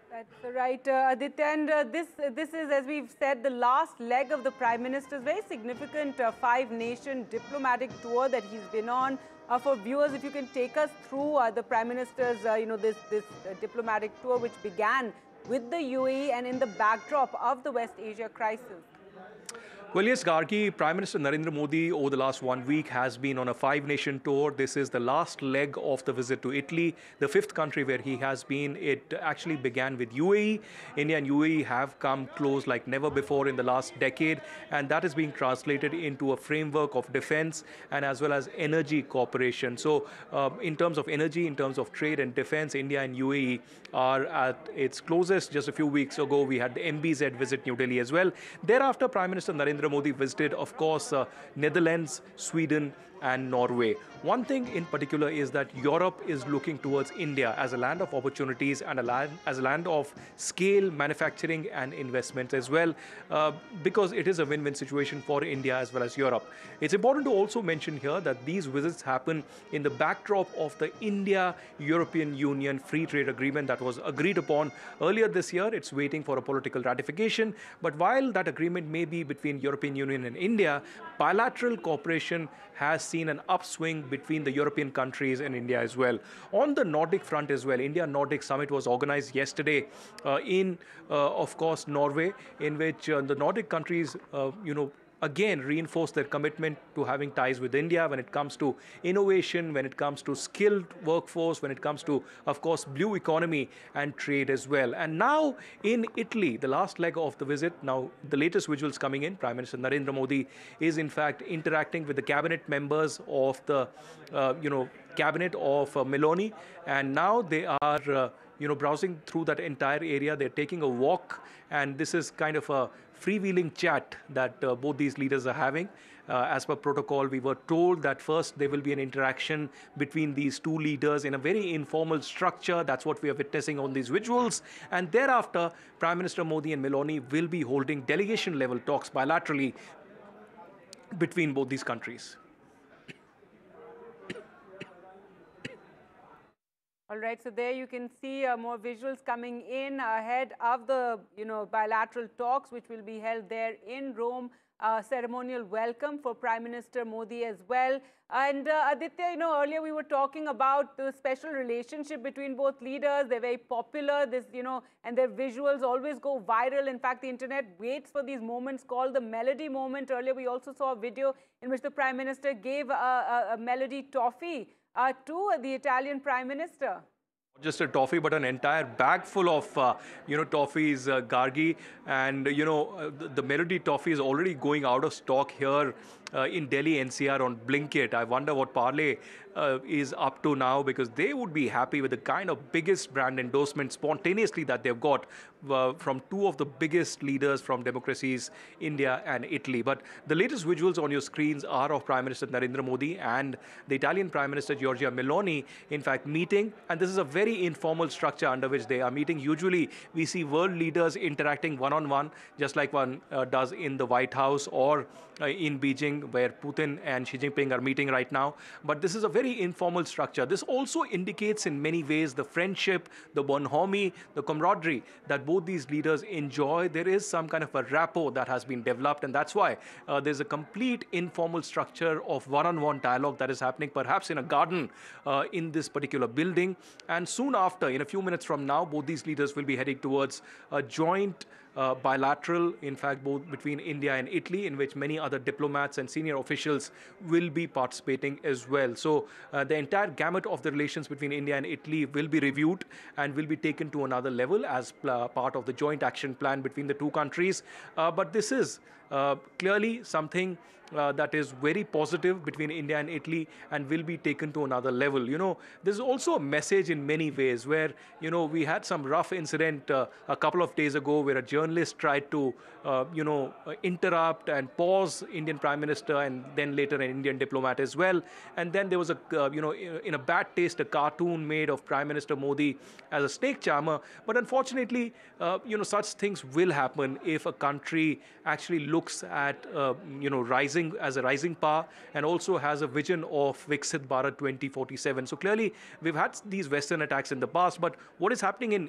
That's right, Aditya. And this is, as we've said, the last leg of the Prime Minister's very significant five-nation diplomatic tour that he's been on. For viewers, if you can take us through the Prime Minister's, this diplomatic tour, which began with the UAE and in the backdrop of the West Asia crisis. Well, yes, Gargi, Prime Minister Narendra Modi over the last 1 week has been on a five-nation tour. This is the last leg of the visit to Italy, the fifth country where he has been. It actually began with UAE. India and UAE have come close like never before in the last decade, and that is being translated into a framework of defense and as well as energy cooperation. So in terms of energy, in terms of trade and defense, India and UAE are at its closest. Just a few weeks ago, we had the MBZ visit New Delhi as well. Thereafter, Prime Minister Narendra Modi visited, of course, Netherlands, Sweden, and Norway. One thing in particular is that Europe is looking towards India as a land of opportunities and as a land of scale, manufacturing and investment as well, because it is a win-win situation for India as well as Europe. It's important to also mention here that these visits happen in the backdrop of the India-European Union Free Trade Agreement that was agreed upon earlier this year. It's waiting for a political ratification. But while that agreement may be between European Union and India, bilateral cooperation has seen an upswing between the European countries and India as well. On the Nordic front as well, India-Nordic Summit was organized yesterday of course, Norway, in which the Nordic countries, again reinforce their commitment to having ties with India when it comes to innovation, when it comes to skilled workforce, when it comes to, of course, blue economy and trade as well. And now in Italy, the last leg of the visit, now the latest visuals coming in, Prime Minister Narendra Modi is in fact interacting with the cabinet members of the, cabinet of Meloni, and now they are browsing through that entire area. They're taking a walk, and this is kind of a freewheeling chat that both these leaders are having. As per protocol, we were told that first there will be an interaction between these two leaders in a very informal structure. That's what we are witnessing on these visuals. And thereafter, Prime Minister Modi and Meloni will be holding delegation-level talks bilaterally between both these countries. All right, so there you can see more visuals coming in ahead of the, bilateral talks, which will be held there in Rome. Ceremonial welcome for Prime Minister Modi as well. And Aditya, earlier we were talking about the special relationship between both leaders. They're very popular, and their visuals always go viral. In fact, the internet waits for these moments called the Melody moment. Earlier, we also saw a video in which the Prime Minister gave a Melody toffee to the Italian Prime Minister. Not just a toffee, but an entire bag full of, toffees, Gargi. And, the Melody toffee is already going out of stock here in Delhi NCR on Blinkit. I wonder what Parle is up to now, because they would be happy with the kind of biggest brand endorsement spontaneously that they've got from two of the biggest leaders from democracies, India and Italy. But the latest visuals on your screens are of Prime Minister Narendra Modi and the Italian Prime Minister Giorgia Meloni, in fact, meeting. And this is a very informal structure under which they are meeting. Usually, we see world leaders interacting one-on-one, just like one does in the White House or in Beijing, where Putin and Xi Jinping are meeting right now. But this is a very informal structure. This also indicates in many ways the friendship, the bonhomie, the camaraderie that both these leaders enjoy. There is some kind of a rapport that has been developed, and that's why there's a complete informal structure of one-on-one dialogue that is happening, perhaps in a garden in this particular building. And soon after, in a few minutes from now, both these leaders will be heading towards a joint bilateral, in fact, both between India and Italy, in which many other diplomats and senior officials will be participating as well. So the entire gamut of the relations between India and Italy will be reviewed and will be taken to another level as part of the joint action plan between the two countries. But this is clearly something that is very positive between India and Italy and will be taken to another level. There's also a message in many ways where, we had some rough incident a couple of days ago where a journalist tried to, interrupt and pause Indian Prime Minister and then later an Indian diplomat as well. And then there was in a bad taste, a cartoon made of Prime Minister Modi as a snake charmer. But unfortunately, such things will happen if a country actually looks at, rising as a rising power and also has a vision of Viksit Bharat 2047. So clearly, we've had these Western attacks in the past, but what is happening in